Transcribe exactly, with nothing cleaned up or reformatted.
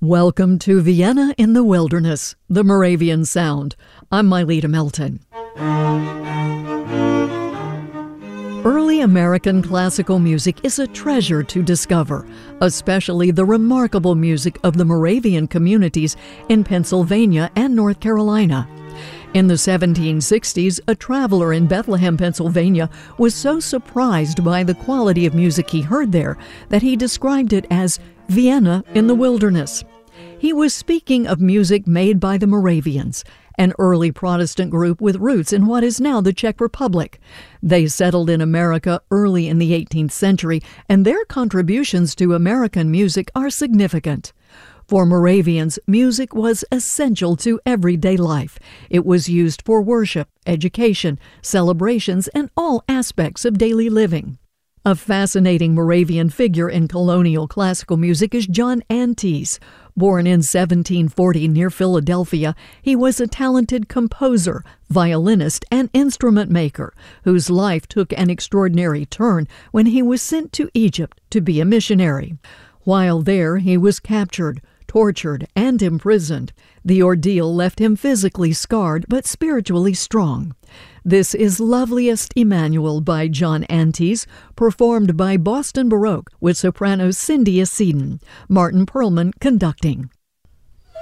Welcome to Vienna in the Wilderness, the Moravian Sound. I'm Myleta Melton. Early American classical music is a treasure to discover, especially the remarkable music of the Moravian communities in Pennsylvania and North Carolina. In the seventeen sixties, a traveler in Bethlehem, Pennsylvania, was so surprised by the quality of music he heard there that he described it as Vienna in the wilderness. He was speaking of music made by the Moravians, an early Protestant group with roots in what is now the Czech Republic. They settled in America early in the eighteenth century, and their contributions to American music are significant. For Moravians, music was essential to everyday life. It was used for worship, education, celebrations, and all aspects of daily living. A fascinating Moravian figure in colonial classical music is John Anthes. Born in seventeen forty near Philadelphia, he was a talented composer, violinist, and instrument maker whose life took an extraordinary turn when he was sent to Egypt to be a missionary. While there, he was captured, tortured, and imprisoned. The ordeal left him physically scarred but spiritually strong. This is Loveliest Emmanuel by John Anthes, performed by Boston Baroque with soprano Cindy Acedin, Martin Perlman conducting.